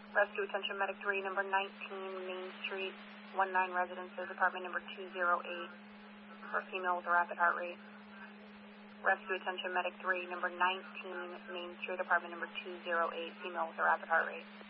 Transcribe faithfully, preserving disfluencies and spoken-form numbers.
Rescue Attention Medic three, number nineteen, Main Street, one nine Residences, apartment number two oh eight, for a female with a rapid heart rate. Rescue Attention Medic three, number nineteen, Main Street, apartment number two oh eight, female with a rapid heart rate.